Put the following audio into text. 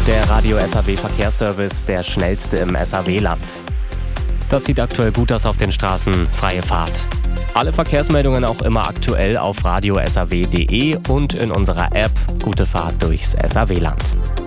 Der Radio SAW Verkehrsservice, der schnellste im SAW-Land. Das sieht aktuell gut aus auf den Straßen. Freie Fahrt. Alle Verkehrsmeldungen auch immer aktuell auf radiosaw.de und in unserer App Gute Fahrt durchs SAW-Land.